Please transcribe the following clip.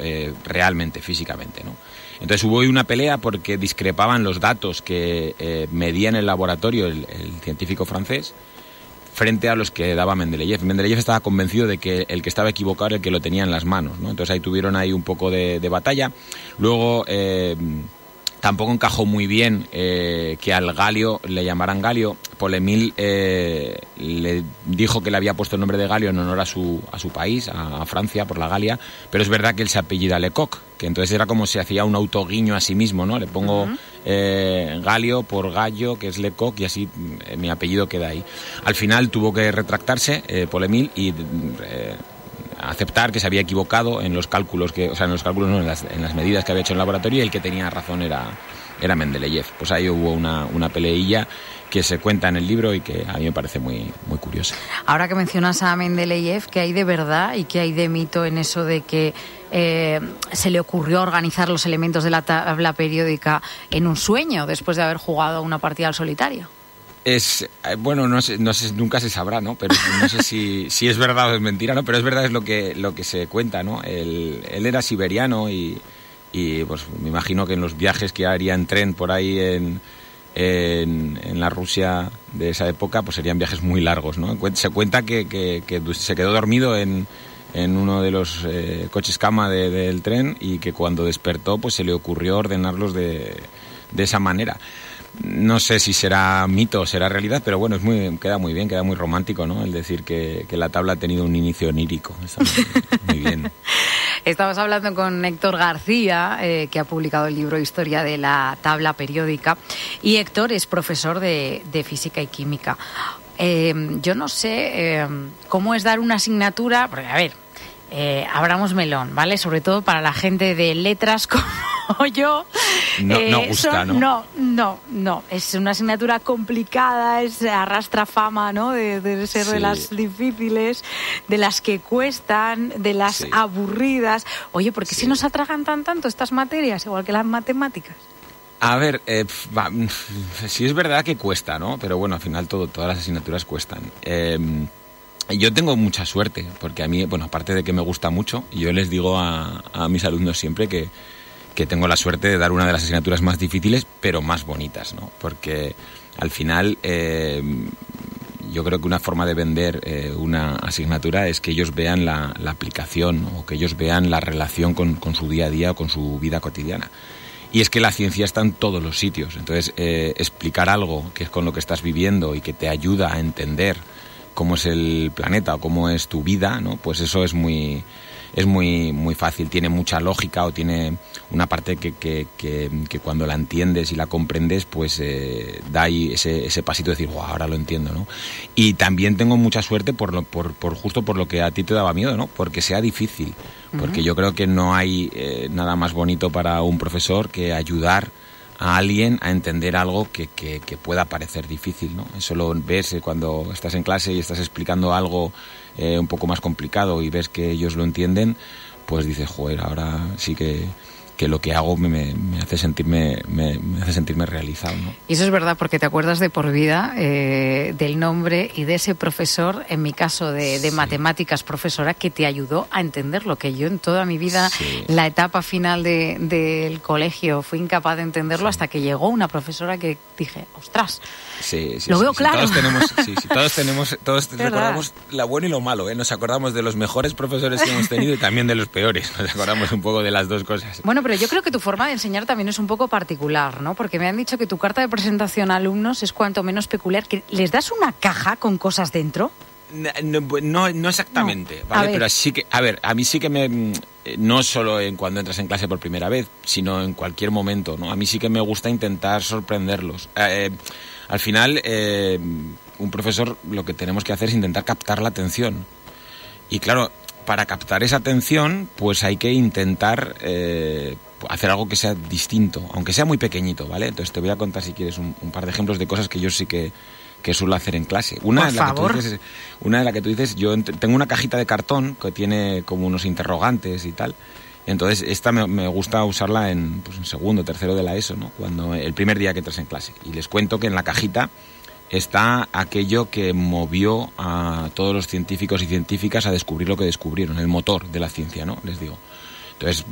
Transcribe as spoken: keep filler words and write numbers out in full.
eh, realmente, físicamente, ¿no? Entonces hubo una pelea porque discrepaban los datos que eh, medía en el laboratorio el, el científico francés frente a los que daba Mendeleev. Mendeleev estaba convencido de que el que estaba equivocado era el que lo tenía en las manos, ¿no? Entonces ahí tuvieron ahí un poco de, de batalla. Luego eh, tampoco encajó muy bien eh, que al galio le llamaran Galio. Paul Émile eh, le dijo que le había puesto el nombre de Galio en honor a su, a su país, a, a Francia, por la Galia, pero es verdad que él se apellida Lecoq, que entonces era como si hacía un autoguiño a sí mismo, ¿no? Le pongo uh-huh. eh, Galio por Gallo, que es Lecoq, y así eh, mi apellido queda ahí. Al final tuvo que retractarse eh, Paul Émile y eh, aceptar que se había equivocado en los cálculos, que, o sea, en los cálculos no, en las, en las medidas que había hecho en el laboratorio, y el que tenía razón era, era Mendeleev. Pues ahí hubo una, una peleilla que se cuenta en el libro y que a mí me parece muy, muy curiosa. Ahora que mencionas a Mendeleev, ¿qué hay de verdad y qué hay de mito en eso de que eh, se le ocurrió organizar los elementos de la tabla periódica en un sueño después de haber jugado una partida al solitario? Es, bueno, no sé, no sé, nunca se sabrá, ¿no? Pero no sé si, si es verdad o es mentira, ¿no? Pero es verdad, es lo que, lo que se cuenta, ¿no? Él, él era siberiano y, y pues me imagino que en los viajes que haría en tren por ahí en... En, en la Rusia de esa época, pues serían viajes muy largos, ¿no? Se cuenta que, que, que se quedó dormido en, en uno de los eh, coches cama de, del tren, y que cuando despertó pues se le ocurrió ordenarlos de, de esa manera. No sé si será mito o será realidad, pero bueno, es muy, queda muy bien, queda muy romántico, ¿no? El decir que, que la tabla ha tenido un inicio onírico. Está muy, muy bien. Estamos hablando con Héctor García, eh, que ha publicado el libro Historia de la tabla periódica. Y Héctor es profesor de, de física y química. Eh, yo no sé eh, cómo es dar una asignatura, porque a ver, eh, abramos melón, ¿vale? Sobre todo para la gente de letras como yo. No, eh, no gusta, son, ¿no? No, no, no. Es una asignatura complicada, es, arrastra fama, ¿no? De, de ser sí. de las difíciles, de las que cuestan, de las sí. aburridas. Oye, ¿por qué sí. si nos atragantan tanto estas materias, igual que las matemáticas? A ver, eh, va, sí es verdad que cuesta, ¿no? Pero bueno, al final todo, todas las asignaturas cuestan. Eh, Yo tengo mucha suerte, porque a mí, bueno, aparte de que me gusta mucho, yo les digo a, a mis alumnos siempre que, que tengo la suerte de dar una de las asignaturas más difíciles, pero más bonitas, ¿no? Porque al final eh, yo creo que una forma de vender eh, una asignatura es que ellos vean la, la aplicación, o que ellos vean la relación con, con su día a día o con su vida cotidiana. Y es que la ciencia está en todos los sitios, entonces eh, explicar algo que es con lo que estás viviendo y que te ayuda a entender cómo es el planeta o cómo es tu vida, ¿no? Pues eso es muy es muy muy fácil, tiene mucha lógica, o tiene una parte que, que, que, que cuando la entiendes y la comprendes, pues eh, da ahí ese, ese pasito de decir, wow, ahora lo entiendo, ¿no? Y también tengo mucha suerte por, lo, por, por justo por lo que a ti te daba miedo, ¿no? Porque sea difícil, porque uh-huh. yo creo que no hay eh, nada más bonito para un profesor que ayudar a alguien a entender algo que, que, que pueda parecer difícil, ¿no? Eso lo ves cuando estás en clase y estás explicando algo eh, un poco más complicado y ves que ellos lo entienden, pues dices, joder, ahora sí que, que lo que hago me, me, me hace sentirme me, me hace sentirme realizado, ¿no? Y eso es verdad, porque te acuerdas de por vida eh, del nombre y de ese profesor, en mi caso de, de sí. matemáticas, profesora, que te ayudó a entender lo que yo en toda mi vida, sí. la etapa final de, del colegio, fui incapaz de entenderlo sí. hasta que llegó una profesora que dije, ostras, sí, sí, lo sí, veo sí, claro. Todos tenemos, sí, sí, todos tenemos, todos recordamos lo bueno y lo malo, ¿eh? Nos acordamos de los mejores profesores que hemos tenido y también de los peores. Nos acordamos un poco de las dos cosas. Bueno, pero yo creo que tu forma de enseñar también es un poco particular, ¿no? Porque me han dicho que tu carta de presentación a alumnos es cuanto menos peculiar. ¿Que les das una caja con cosas dentro? No, no, no exactamente, no. ¿Vale? Pero sí que, a ver, a mí sí que me, no solo en cuando entras en clase por primera vez, sino en cualquier momento, ¿no? A mí sí que me gusta intentar sorprenderlos. Eh, al final, eh, un profesor lo que tenemos que hacer es intentar captar la atención. Y claro, para captar esa atención, pues hay que intentar eh, hacer algo que sea distinto, aunque sea muy pequeñito, ¿vale? Entonces te voy a contar, si quieres, un, un par de ejemplos de cosas que yo sí que, que suelo hacer en clase. Una Por de la favor. que tú dices, una de la que tú dices, yo ent- tengo una cajita de cartón que tiene como unos interrogantes y tal. Entonces esta me, me gusta usarla en, pues, en segundo, tercero de la ESO, ¿no? Cuando el primer día que entras en clase. Y les cuento que en la cajita está aquello que movió a todos los científicos y científicas a descubrir lo que descubrieron, el motor de la ciencia, ¿no? Les digo. Entonces